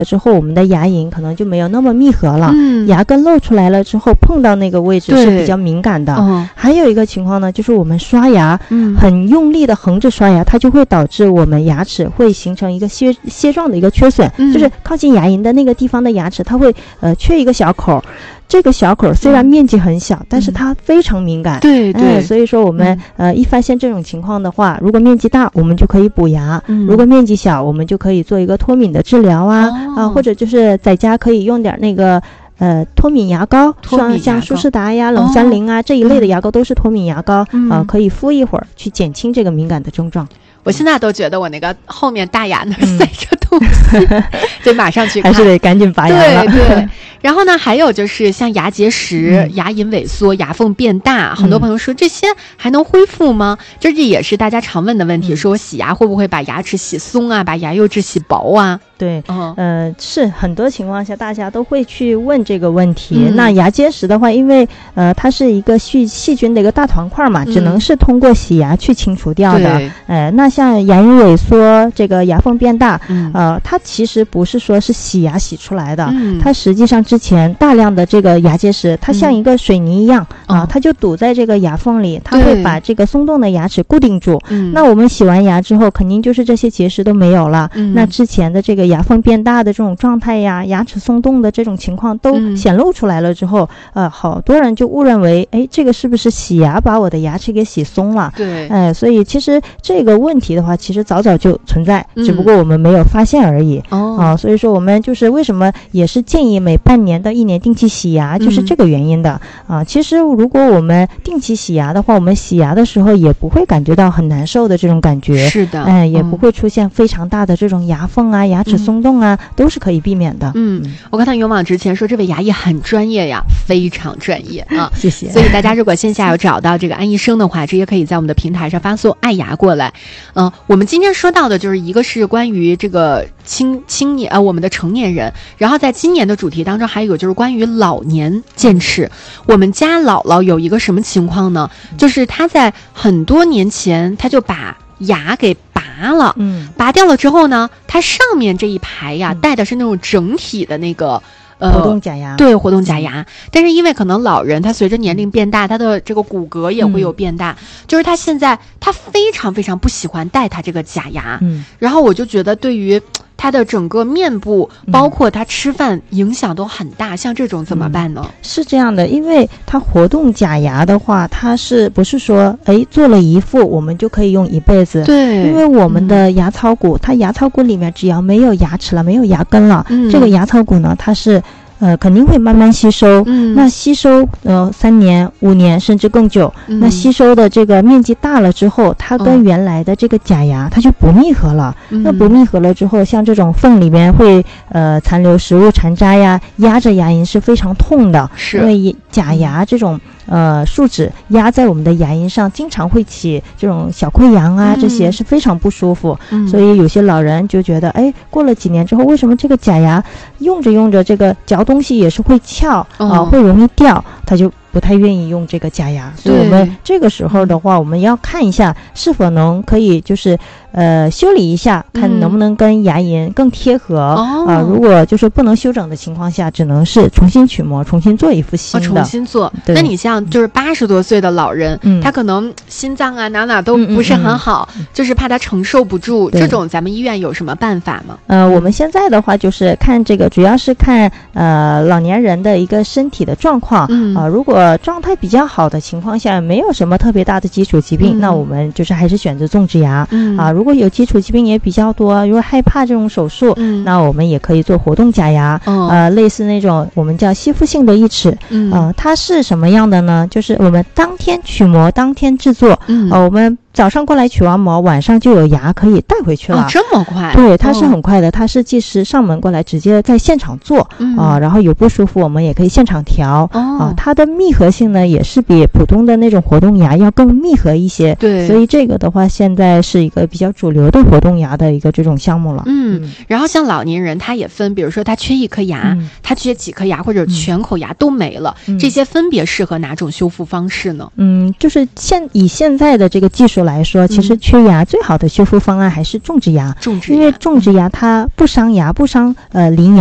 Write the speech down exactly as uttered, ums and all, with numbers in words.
之后我们的牙龈可能就没有那么密合了，嗯，牙根露出来了之后碰到那个位置是比较敏感的。嗯，还有一个情况呢，就是我们刷牙，嗯，很用力的横着刷牙，它就会导致我们牙齿会形成一个楔楔状的一个缺损，嗯，就是靠近牙龈的那个地方的牙齿它会呃缺一个小口。这个小口虽然面积很小，嗯，但是它非常敏感。对对，呃，所以说我们，嗯，呃一发现这种情况的话，如果面积大，我们就可以补牙；嗯，如果面积小，我们就可以做一个脱敏的治疗啊，哦，啊，或者就是在家可以用点那个。呃，脱敏牙膏，像像舒适达呀、冷酸灵啊，哦，这一类的牙膏都是脱敏牙膏，嗯，呃，可以敷一会儿，去减轻这个敏感的症状。 我现在都觉得我那个后面大牙那儿塞着东西，嗯，得马上去看， 还是得赶紧拔牙了。 对对。然后呢，还有就是像牙结石、嗯、牙龈萎缩、牙缝变大，很多朋友说这些还能恢复吗？这这也是大家常问的问题，嗯，说我洗牙会不会把牙齿洗松啊，把牙釉质洗薄啊？ 对，嗯，呃，是很多情况下大家都会去问这个问题。嗯，那牙结石的话，因为呃它是一个细细菌的一个大团块嘛，嗯，只能是通过洗牙去清除掉的。呃，那像牙龈萎缩，这个牙缝变大，嗯，呃，它其实不是说是洗牙洗出来的，嗯，它实际上之前大量的这个牙结石，它像一个水泥一样，嗯，啊，它就堵在这个牙缝里，它会把这个松动的牙齿固定住。嗯，那我们洗完牙之后，肯定就是这些结石都没有了。嗯，那之前的这个牙缝变大的这种状态呀，牙齿松动的这种情况都显露出来了之后，嗯，呃，好多人就误认为，哎，这个是不是洗牙把我的牙齿给洗松了？对，哎，呃，所以其实这个问题的话，其实早早就存在，嗯，只不过我们没有发现而已。哦，啊，所以说我们就是为什么也是建议每半年到一年定期洗牙，就是这个原因的。嗯，啊，其实如果我们定期洗牙的话，我们洗牙的时候也不会感觉到很难受的这种感觉。是的，哎，呃，也不会出现非常大的这种牙缝啊、牙齿松动啊，嗯，都是可以避免的。 嗯，我看到勇往直前说这位牙医很专业呀，非常专业啊， 谢谢。 所以大家如果线下有找到这个安医生的话，直接可以在我们的平台上发送爱牙过来。嗯，呃，我们今天说到的就是一个是关于这个青青年呃我们的成年人，然后在今年的主题当中还有就是关于老年健齿。我们家姥姥有一个什么情况呢？就是她在很多年前她就把牙给拔了，嗯，拔掉了之后呢，它上面这一排呀，戴的是那种整体的那个。 呃，活动假牙， 对，活动假牙。但是因为可能老人他随着年龄变大，他的这个骨骼也会有变大，嗯，就是他现在他非常非常不喜欢戴他这个假牙，嗯，然后我就觉得对于他的整个面部，包括他吃饭影响都很大，嗯，像这种怎么办呢？ 嗯，是这样的，因为他活动假牙的话，它是不是说，哎，做了一副我们就可以用一辈子？对，因为我们的牙槽骨，嗯，它牙槽骨里面只要没有牙齿了，没有牙根了，嗯，这个牙槽骨呢，它是。呃，肯定会慢慢吸收。嗯，那吸收呃三年、五年甚至更久，嗯，那吸收的这个面积大了之后，它跟原来的这个假牙，它就不密合了。嗯，那不密合了之后，像这种缝里面会呃残留食物残渣呀，压着牙龈是非常痛的。是，因为假牙这种。呃，树脂压在我们的牙龈上，经常会起这种小溃疡啊，这些是非常不舒服。嗯，所以有些老人就觉得，哎，过了几年之后，为什么这个假牙用着用着，这个嚼东西也是会翘啊，呃，会容易掉，他就不太愿意用这个假牙。所以我们这个时候的话，我们要看一下是否能可以就是呃修理一下，看能不能跟牙龈更贴合。哦，啊，如果就是不能修整的情况下，只能是重新取模，重新做一副新的。 哦，重新做。那你像就是八十多岁的老人，嗯，他可能心脏啊哪哪都不是很好，嗯嗯嗯，就是怕他承受不住，这种咱们医院有什么办法吗？ 呃，我们现在的话就是看这个，主要是看呃老年人的一个身体的状况。嗯，啊，如果状态比较好的情况下，没有什么特别大的基础疾病，嗯，那我们就是还是选择种植牙。嗯，啊，如果有基础疾病也比较多，如果害怕这种手术，嗯，那我们也可以做活动假牙。哦，呃，类似那种我们叫吸附性的义齿。嗯，呃，它是什么样的呢？就是我们当天取模，当天制作。嗯，呃，我们早上过来取完模，晚上就有牙可以带回去了。 哦，这么快？ 对，它是很快的，它是技师上门过来直接在现场做。嗯，啊，然后有不舒服我们也可以现场调。哦，啊，它的密合性呢也是比普通的那种活动牙要更密合一些。对，所以这个的话现在是一个比较主流的活动牙的一个这种项目了。 嗯，嗯，然后像老年人他也分，比如说他缺一颗牙，嗯，他缺几颗牙或者全口牙都没了，嗯，这些分别适合哪种修复方式呢？ 嗯，就是现以现在的这个技术究来说，其实缺牙最好的修复方案还是种植牙， 种植牙， 因为种植牙它不伤牙，不伤呃邻牙。